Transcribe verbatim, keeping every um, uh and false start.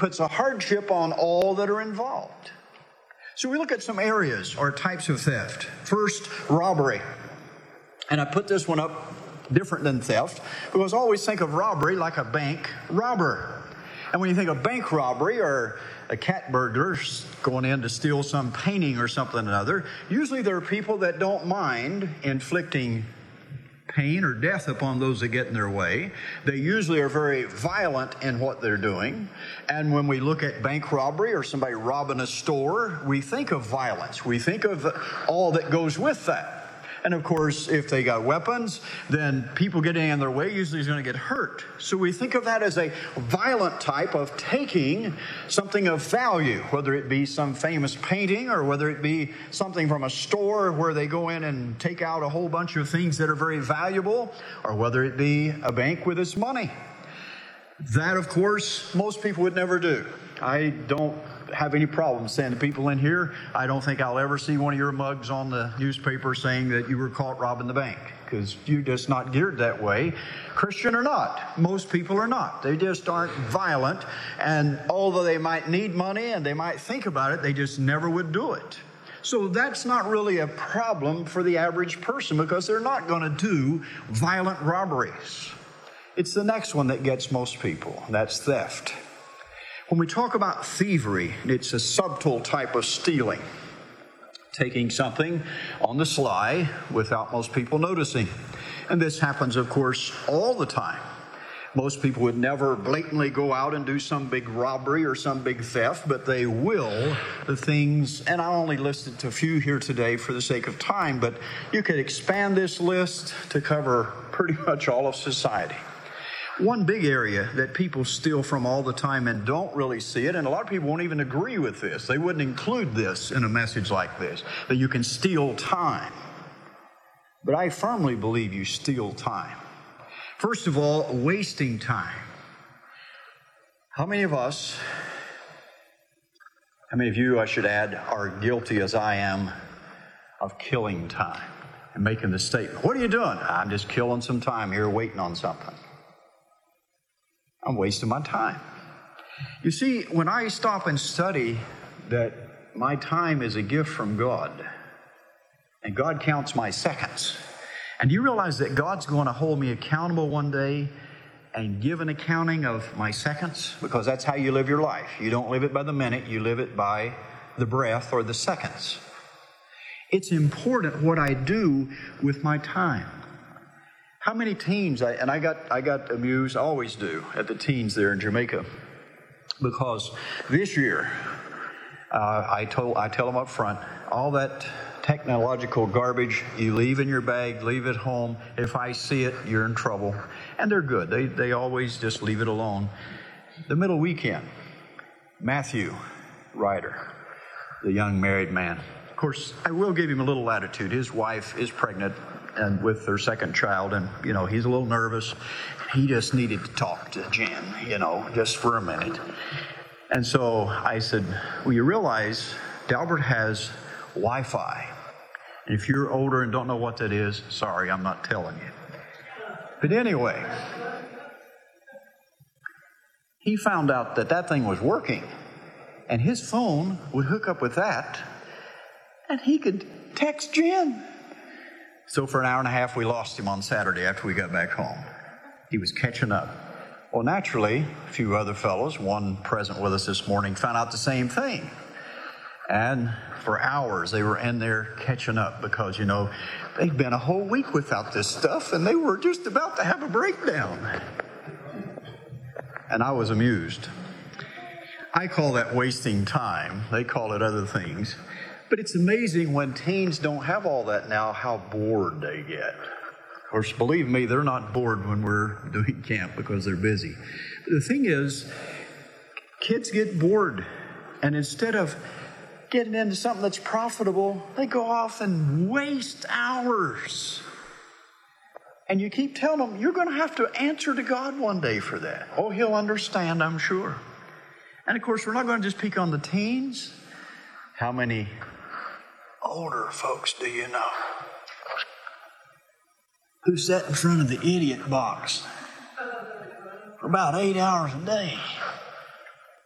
puts a hardship on all that are involved. So we look at some areas or types of theft. First, robbery. And I put this one up different than theft because I always think of robbery like a bank robber. And when you think of bank robbery or a cat burglar going in to steal some painting or something or another, usually there are people that don't mind inflicting pain or death upon those that get in their way. They usually are very violent in what they're doing. And when we look at bank robbery or somebody robbing a store, we think of violence. We think of all that goes with that. And of course, if they got weapons, then people getting in their way usually is going to get hurt. So we think of that as a violent type of taking something of value, whether it be some famous painting or whether it be something from a store where they go in and take out a whole bunch of things that are very valuable, or whether it be a bank with its money. That, of course, most people would never do. I don't have any problem saying to people in here, I don't think I'll ever see one of your mugs on the newspaper saying that you were caught robbing the bank, because you're just not geared that way, Christian or not. Most people are not. They just aren't violent, and although they might need money and they might think about it, they just never would do it. So that's not really a problem for the average person because they're not going to do violent robberies. It's the next one that gets most people. That's theft. When we talk about thievery, it's a subtle type of stealing, taking something on the sly without most people noticing. And this happens, of course, all the time. Most people would never blatantly go out and do some big robbery or some big theft, but they will the things, and I only listed a few here today for the sake of time, but you could expand this list to cover pretty much all of society. One big area that people steal from all the time and don't really see it, and a lot of people won't even agree with this. They wouldn't include this in a message like this, that you can steal time. But I firmly believe you steal time. First of all, wasting time. How many of us, how many of you, I should add, are guilty as I am of killing time and making the statement, what are you doing? I'm just killing some time here waiting on something. I'm wasting my time. You see, when I stop and study that my time is a gift from God, and God counts my seconds, and you realize that God's going to hold me accountable one day and give an accounting of my seconds, because that's how you live your life. You don't live it by the minute, you live it by the breath or the seconds. It's important what I do with my time. How many teens, I, and I got I got amused, I always do, at the teens there in Jamaica, because this year, uh, I told I tell them up front, all that technological garbage, you leave in your bag, leave it home. If I see it, you're in trouble. And they're good. They, they always just leave it alone. The middle weekend, Matthew Ryder, the young married man. Of course, I will give him a little latitude. His wife is pregnant and with their second child, and, you know, he's a little nervous. He just needed to talk to Jen, you know, just for a minute. And so I said, well, you realize Dalbert has Wi-Fi. And if you're older and don't know what that is, sorry, I'm not telling you. But anyway, he found out that that thing was working, and his phone would hook up with that, and he could text Jen. So for an hour and a half, we lost him on Saturday after we got back home. He was catching up. Well, naturally, a few other fellows, one present with us this morning, found out the same thing. And for hours, they were in there catching up because, you know, they'd been a whole week without this stuff, and they were just about to have a breakdown. And I was amused. I call that wasting time. They call it other things. But it's amazing when teens don't have all that now, how bored they get. Of course, believe me, they're not bored when we're doing camp because they're busy. But the thing is, kids get bored, and instead of getting into something that's profitable, they go off and waste hours. And you keep telling them, you're going to have to answer to God one day for that. Oh, He'll understand, I'm sure. And of course, we're not going to just pick on the teens. How many older folks do you know who sat in front of the idiot box for about eight hours a day?